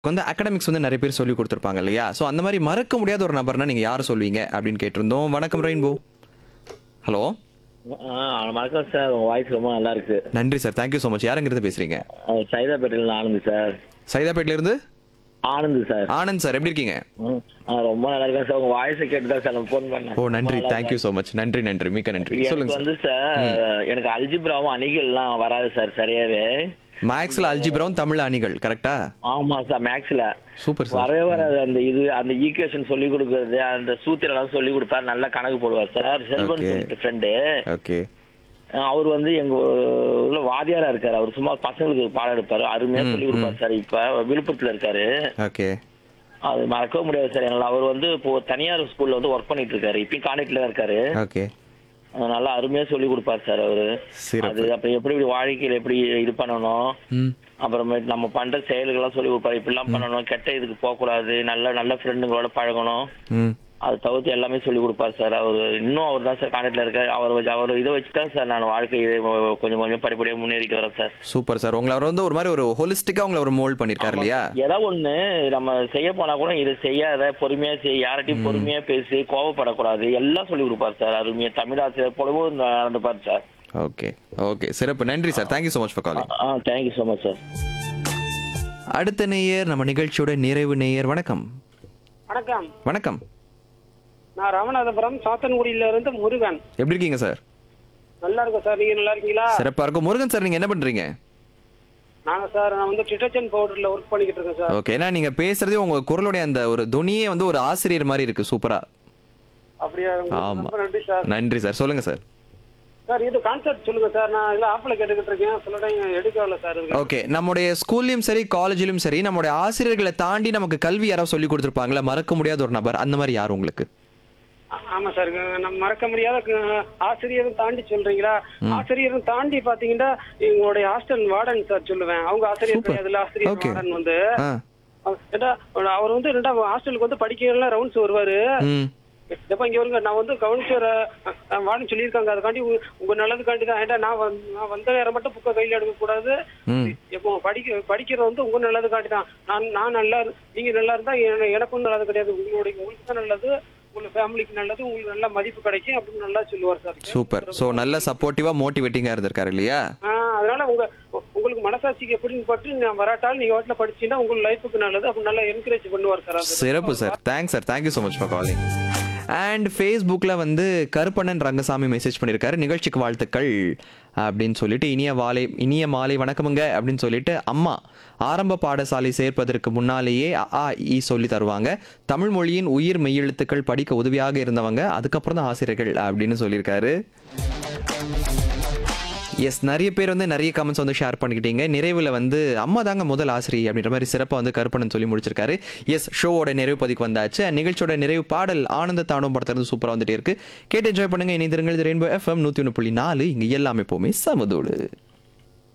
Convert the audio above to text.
வந்து அகாடமிக்ஸ் வந்து நிறைய பேர் சொல்லி கொடுத்துருப்பாங்க இல்லையா? ஸோ அந்த மாதிரி மறக்க முடியாத ஒரு நபர்னா நீங்க யாரை சொல்வீங்க அப்படின்னு கேட்டிருந்தோம். வணக்கம் ரெயின்போ. ஹலோ. வணக்கம் சார். உங்க வாய்ஸ் ரொம்ப நல்லா இருக்கு. நன்றி சார். Thank you so much. யாருங்கிறது பேசுறீங்க? சைதாப்பேட்டையில ஆனந்த் சார். சைதாப்பேட்ல இருந்து ஆனந்த் சார். ஆனந்த் சார் எப்படி இருக்கீங்க? ரொம்ப நல்லா இருக்கேன் சார். உங்க வாய்ஸை கேட்டு தான் சார் நான் ஃபோன் பண்ணேன். ஓ நன்றி. Thank you so much. நன்றி நன்றி. மிக்க நன்றி. எனக்கு சொல்லுங்க சார். வந்து சார் எனக்கு அல்ஜிப்ராவும் அணிகள்லாம் வராது சார் சரியாவே. மேக்ஸ்ல அல்ஜிப்ராவும் தமிழ் அணிகள் கரெக்டா? ஆமா சார். மேக்ஸ்ல சூப்பர் சார். வரவே வராது. அந்த ஈக்குவேஷன் சொல்லி கொடுக்கறது, அந்த சூத்திரம் சொல்லி கொடுப்பாரு, நல்லா கணக்கு போடுவார் சார். செல்வன் ஃப்ரெண்டு. ஓகே. அவர் வந்து எங்க ஊர்ல வாதியாரா இருக்காரு. அவர் சும்மா பசங்களுக்கு பாடம் எடுப்பாரு, அருமையா சொல்லி கொடுப்பாரு சார். இப்ப விழுப்புரத்துல இருக்காரு. ஓகே. அது மறக்கவே முடியாது சார் என்னால. அவர் வந்து இப்போ தனியார் ஸ்கூல்ல வந்து ஒர்க் பண்ணிட்டு இருக்காரு. இப்பயும் கான்டாக்ட்ல தான் இருக்காரு. ஓகே. நல்லா அருமையா சொல்லி கொடுப்பாரு சார் அவரு. சிறப்பு. அது அப்புறம் எப்படி வாழ்க்கையில எப்படி இது பண்ணணும், ம். அப்புறமேட்டு நம்ம பண்ற செயல்கள்லாம் சொல்லி கொடுப்பாரு. இப்படிலாம் பண்ணணும், கெட்ட இதுக்கு போக கூடாது, நல்ல நல்ல ஃப்ரெண்டுங்களோட பழகணும், ம். அது தவிர்த்து எல்லாமே சொல்லி கொடுப்பாரு சார். இன்னும் அவர் தான் சார் கான்டாக்ட்ல இருக்காரு. அவர் இதை வச்சுதான் சார் நான் வாழ்க்கையை கொஞ்சம் கொஞ்சம் படிப்படியா முன்னேறிட்டு வரேன் சார். Super sir. உங்களை அவர் வந்து ஒரு மாதிரி ஒரு ஹோலிஸ்டிக்கா உங்களை ஒரு மோல்ட் பண்ணிருக்காரு இல்லையா? ஏதாவது ஒண்ணு நம்ம செய்ய போனா கூட இது செய்யாத, பொறுமையா செய், யார்கிட்டயும் பொறுமையா பேசி, கோவப்படக்கூடாது, எல்லாம் சொல்லி கொடுப்பாரு சார். அருமையா தமிழ் ஆசிரியர் போலவும் நடந்துப்பாரு சார். Okay okay. சிறப்பு. நன்றி sir. Thank you so much for calling. Thank you so much sir. அடுத்த நேயர் நம்ம நிகழ்ச்சியோட நிறைவு நேயர். வணக்கம். வணக்கம். வணக்கம். நான் ராமநாதபுரம் சாத்தன்குடியில இருந்து முருகன். எப்படி இருக்கீங்க சார்? நல்லா இருக்கேன் சார். நீங்க நல்லா இருக்கீங்களா? சிறப்பா இருக்கும். முருகன் சார் நீங்க என்ன பண்றீங்க? நான் வந்து டிடர்ஜென்ட் பவுடர்ல ஒர்க் பண்ணிக்கிட்டு இருக்கேன் சார். ஓகே. ஏன்னா நீங்க பேசுறதே உங்க குரலுடைய அந்த ஒரு துணியே வந்து ஒரு ஆசிரியர் மாதிரி இருக்கு. சூப்பரா. அப்படியா? ஆமா. ரொம்ப நன்றி சார். நன்றி சார். சொல்லுங்க சார். சார் இது கான்செப்ட் சொல்லுங்க சார். நான் இல்ல ஆப்ல கேட்டுக்கிட்டு இருக்கேன். சில டைம் எடுக்கல சார். ஓகே. நம்முடைய ஸ்கூல்லயும் சரி காலேஜ்லயும் சரி நம்முடைய ஆசிரியர்களை தாண்டி நமக்கு கல்வி யாராவது சொல்லி கொடுத்துருப்பாங்களா? மறக்க முடியாத ஒரு நபர் அந்த மாதிரி யார் உங்களுக்கு? ஆமா சார். நம்ம மறக்க முடியாத ஆசிரியரும் தாண்டி சொல்றீங்களா? ஆசிரியரும் தாண்டி பாத்தீங்கன்னா எங்களுடைய ஹாஸ்டல் வார்டன் சார் சொல்லுவேன். அவங்க ஆசிரியர் கிடையாதுல்ல. ஆசிரியர் வார்டன் வந்து அவர் வந்து ரெண்டாவது ஹாஸ்டலுக்கு வந்து படிக்கலாம் ரவுண்ட்ஸ் வருவாரு. எப்ப இங்க வருங்க, நான் வந்து கவனிச்சு வார்டன் சொல்லியிருக்காங்க, அதுக்காண்டி உங்க நல்லதுக்காண்டி தான். ஏன்டா நான் வந்த நேரம் மட்டும் புக்கை கையில எடுக்க கூடாது. எப்போ படிக்கிறது வந்து உங்க நல்லதுக்காண்டி தான். நான் நல்லா, நீங்க நல்லா இருந்தா எனக்கும் நல்லது கிடையாது, உங்களுக்கு தான் நல்லது, உங்க ஃபேமிலிக்கு நல்லது, உங்களுக்கு நல்ல மதிப்பு கிடைக்கும் அப்படின்னு நல்லா சொல்லுவார் சார். சூப்பர். சோ நல்ல சப்போர்ட்டிவா மோட்டிவேட்டிங்கா இருந்திருக்காரு இல்லையா? அதனால உங்களுக்கு மனசாட்சிக்கு எப்படின்னு பட்டு நான் வராட்டாலும் நீங்க வாட்டில படிச்சீங்கன்னா உங்க லைஃபுக்கு நல்லது அப்படி நல்லா என்கரேஜ் பண்ணுவார் சார். சிறப்பு sir. Thanks sir. Thank you so much for calling. And ஃபேஸ்புக்கில் வந்து கருப்பண்ணன் ரங்கசாமி மெசேஜ் பண்ணியிருக்காரு. நிகழ்ச்சிக்கு வாழ்த்துக்கள் அப்படின்னு சொல்லிட்டு இனிய மாலை வணக்கமுங்க அப்படின்னு சொல்லிட்டு அம்மா ஆரம்ப பாடசாலை சேர்ப்பதற்கு முன்னாலேயே அ இ சொல்லி தருவாங்க. தமிழ் மொழியின் உயிர் மெய்யெழுத்துக்கள் படிக்க உதவியாக இருந்தவங்க, அதுக்கப்புறம் தான் ஆசிரியர்கள் அப்படின்னு சொல்லியிருக்காரு. எஸ், நிறைய பேர் வந்து நிறைய கமெண்ட்ஸ் வந்து ஷேர் பண்ணிக்கிட்டீங்க. நிறைவில் வந்து அம்மா தாங்க முதல் ஆசிரியர் அப்படின்ற மாதிரி சிறப்பாக வந்து கருப்பணன் சொல்லி முடிச்சிருக்காரு. எஸ், ஷோவோட நிறைவு பதிக்கு வந்தாச்சு. நிகழ்ச்சியோட நிறைவு பாடல் ஆனந்த தாண்டவம் படத்துல சூப்பராக வந்துட்டே இருக்கு. கேட்டு என்ஜாய் பண்ணுங்க. இணைந்திருங்கள். Rainbow FM 101.4. இங்க எல்லாமே எப்பவுமே சமதோடு.